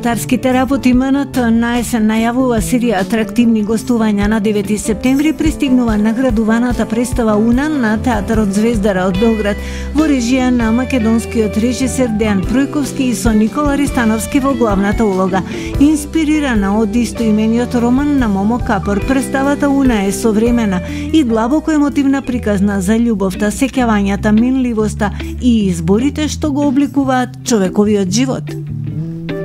театарските работи МНТ на есен најавува серија атрактивни гостувања. На 9 септември пристигнува наградуваната представа Унан на Театарот Звездара од Белград во режија на македонскиот режисер Дејан Пројковски и со Никола Ристановски во главната улога. Инспирирана од истоимениот роман на Момо Капор, представата Уна е современа и длабоко емотивна приказна за љубовта, сеќавањата, минливоста и изборите што го обликуваат човековиот живот.